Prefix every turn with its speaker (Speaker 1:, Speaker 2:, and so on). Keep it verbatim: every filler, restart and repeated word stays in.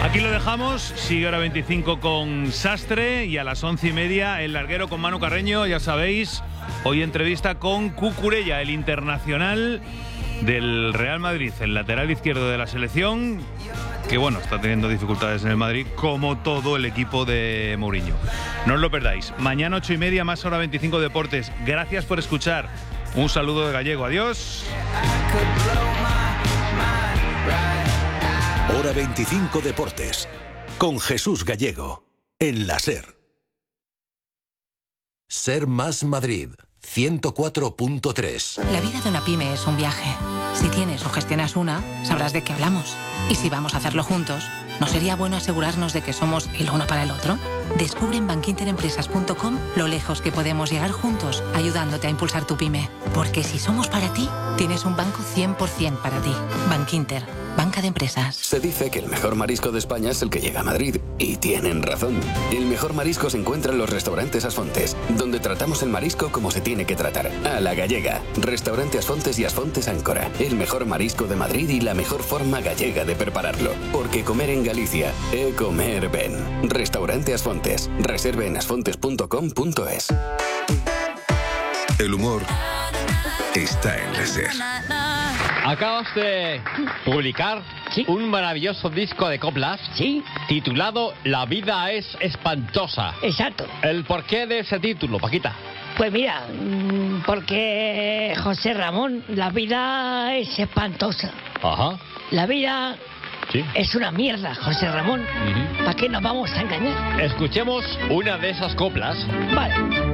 Speaker 1: Aquí lo dejamos, sigue hora veinticinco con Sastre y a las once y media el larguero con Manu Carreño, ya sabéis, hoy entrevista con Cucurella, el internacional del Real Madrid, el lateral izquierdo de la selección, que bueno, está teniendo dificultades en el Madrid, como todo el equipo de Mourinho. No os lo perdáis, mañana ocho y media, más hora veinticinco Deportes. Gracias por escuchar, un saludo de Gallego, adiós.
Speaker 2: Hora veinticinco Deportes, con Jesús Gallego, en la SER. SER más Madrid, ciento cuatro punto tres.
Speaker 3: La vida de una pyme es un viaje. Si tienes o gestionas una, sabrás de qué hablamos. Y si vamos a hacerlo juntos, ¿no sería bueno asegurarnos de que somos el uno para el otro? Descubre en bankinterempresas punto com lo lejos que podemos llegar juntos, ayudándote a impulsar tu pyme. Porque si somos para ti, tienes un banco cien por ciento para ti. Bankinter, banca de empresas.
Speaker 4: Se dice que el mejor marisco de España es el que llega a Madrid. Y tienen razón. El mejor marisco se encuentra en los restaurantes Asfontes, donde tratamos el marisco como se tiene que tratar, a la gallega. Restaurante Asfontes y Asfontes Áncora. El mejor marisco de Madrid y la mejor forma gallega de prepararlo. Porque comer en Galicia é comer ben. Restaurante Asfontes. Reserve en asfontes punto com punto es.
Speaker 2: El humor está en la SER.
Speaker 5: Acabas de publicar ¿Sí? un maravilloso disco de coplas
Speaker 6: ¿Sí?
Speaker 5: titulado La vida es espantosa.
Speaker 6: Exacto.
Speaker 5: ¿El porqué de ese título, Paquita?
Speaker 6: Pues mira, porque José Ramón, la vida es espantosa.
Speaker 5: Ajá.
Speaker 6: La vida
Speaker 5: ¿Sí?
Speaker 6: es una mierda, José Ramón. Uh-huh. ¿Para qué nos vamos a engañar?
Speaker 5: Escuchemos una de esas coplas.
Speaker 6: Vale.